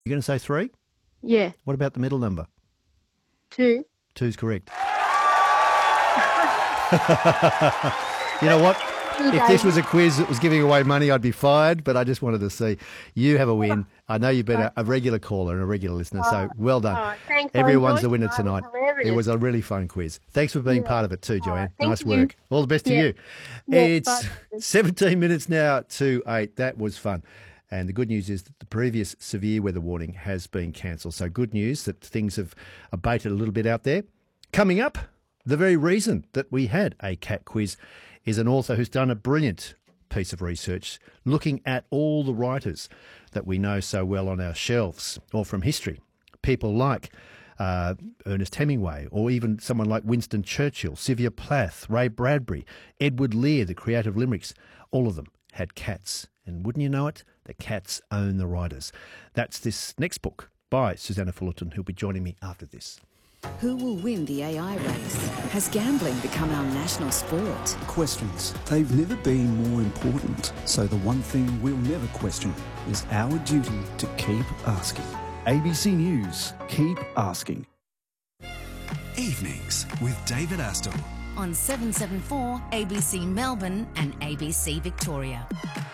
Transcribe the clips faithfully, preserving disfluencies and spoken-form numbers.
You're going to say three? Yeah. What about the middle number? Two. Two's correct. You know what? If this was a quiz that was giving away money, I'd be fired, but I just wanted to see. You have a win. I know you've been a, a regular caller and a regular listener, so well done. Oh, thanks. Everyone's I a winner it. tonight. It was, it was a really fun quiz. Thanks for being yeah. part of it too, Joanne. Oh, nice you. work. All the best yeah. to you. Yeah, it's bye. seventeen minutes now to eight. That was fun. And the good news is that the previous severe weather warning has been cancelled. So good news that things have abated a little bit out there. Coming up, the very reason that we had a cat quiz is an author who's done a brilliant piece of research looking at all the writers that we know so well on our shelves or from history. People like uh, Ernest Hemingway, or even someone like Winston Churchill, Sylvia Plath, Ray Bradbury, Edward Lear, the creator of limericks. All of them had cats. And wouldn't you know it, the cats own the writers. That's this next book by Susannah Fullerton, who'll be joining me after this. Who will win the A I race? Has gambling become our national sport? Questions. They've never been more important. So the one thing we'll never question is our duty to keep asking. A B C News. Keep asking. Evenings with David Astle. On seven seventy-four A B C Melbourne and A B C Victoria.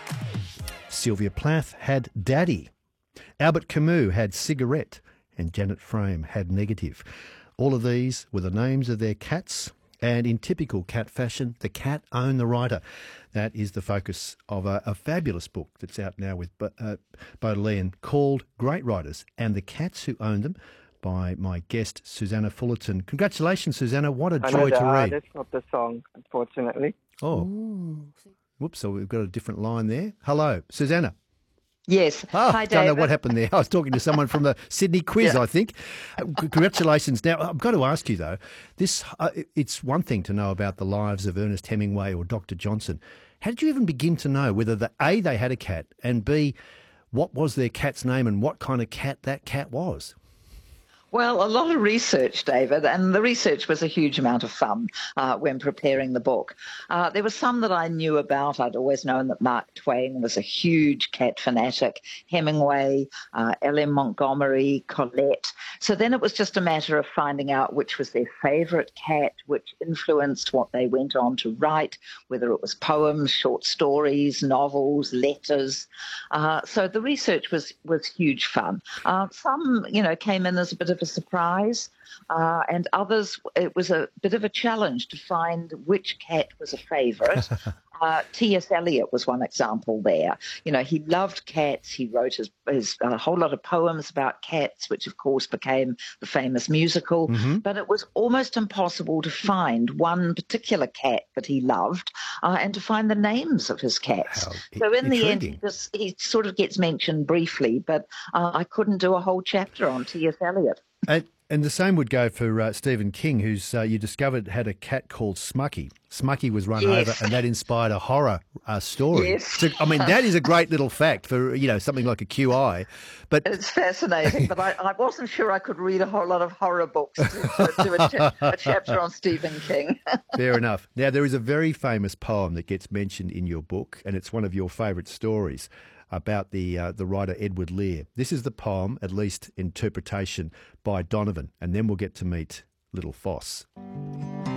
Sylvia Plath had Daddy. Albert Camus had Cigarette. And Janet Frame had Negative. All of these were the names of their cats, and in typical cat fashion, the cat owned the writer. That is the focus of a, a fabulous book that's out now with uh, Baudelaire called Great Writers and the Cats Who Owned Them, by my guest, Susannah Fullerton. Congratulations, Susannah. What a I joy know the to read. artist of the song, unfortunately. Oh. Ooh. Whoops, so we've got a different line there. Hello, Susannah. Yes. Oh, Hi, I don't know David. what happened there. I was talking to someone from the Sydney quiz, Yeah. I think. Uh, c- Congratulations. Now, I've got to ask you, though, this uh, it- it's one thing to know about the lives of Ernest Hemingway or Doctor Johnson. How did you even begin to know whether, the A, they had a cat, and B, what was their cat's name and what kind of cat that cat was? Well, a lot of research, David, and the research was a huge amount of fun uh, when preparing the book. Uh, there was some that I knew about. I'd always known that Mark Twain was a huge cat fanatic, Hemingway, uh, L M Montgomery, Colette. So then it was just a matter of finding out which was their favourite cat, which influenced what they went on to write, whether it was poems, short stories, novels, letters. Uh, so the research was, was huge fun. Uh, some, you know, came in as a bit of a surprise, uh, and others, it was a bit of a challenge to find which cat was a favourite. uh, T S Eliot was one example there. You know, he loved cats. He wrote his, his a whole lot of poems about cats, which of course became the famous musical. Mm-hmm. But it was almost impossible to find one particular cat that he loved, uh, and to find the names of his cats. How So in the end, intriguing. he, just, he sort of gets mentioned briefly, but uh, I couldn't do a whole chapter on T S Eliot. And, and the same would go for uh, Stephen King, who's uh, you discovered had a cat called Smucky. Smucky was run Yes. over, and that inspired a horror uh, story. Yes. So, I mean, that is a great little fact for, you know, something like a Q I. But It's fascinating, but I, I wasn't sure I could read a whole lot of horror books to, to do a, cha- a chapter on Stephen King. fair enough. Now, there is a very famous poem that gets mentioned in your book, and it's one of your favourite stories about the uh, the writer Edward Lear. This is the poem, at least interpretation, by Donovan, and then we'll get to meet Little Foss.